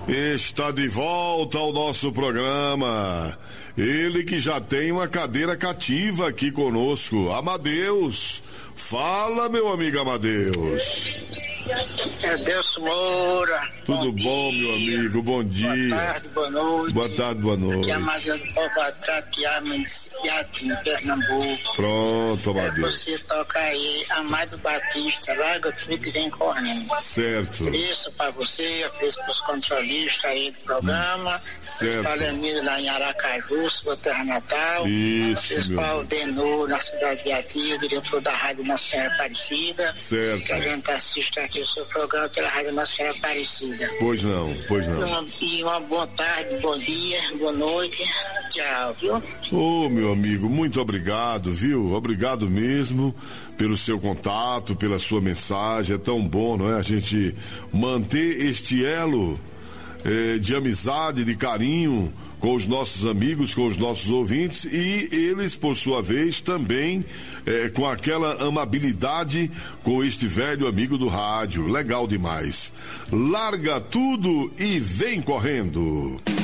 Está de volta ao nosso programa. Ele que já tem uma cadeira cativa aqui conosco, Amadeus. Fala, meu amigo Amadeus. Adeus Moura. Tudo bom, meu amigo? Bom dia. Boa tarde, boa noite. Boa tarde, boa noite. Aqui é Amadeus do Povo aqui em Pernambuco. Pronto, Amadeus. Você toca aí Amado Batista, larga tudo e vem correndo. Certo. Ofereço pra você, ofereço pros controlistas aí do programa. Certo. Está Lenir lá em Aracaju, sua terra natal. Isso, ofereço meu para o Deus. Denor, na cidade de Ati, o diretor da Rádio Nossa Senhora Aparecida. Certo. Que a gente assiste aqui o seu programa pela Rádio Nossa Senhora Aparecida. Pois não, pois não. E uma boa tarde, bom dia, boa noite. Tchau, viu? Ô, meu amigo, muito obrigado, viu? Obrigado mesmo pelo seu contato, pela sua mensagem. É tão bom, não é? A gente manter este elo de amizade, de carinho com os nossos amigos, com os nossos ouvintes, e eles, por sua vez, também com aquela amabilidade com este velho amigo do rádio. Legal demais. Larga tudo e vem correndo.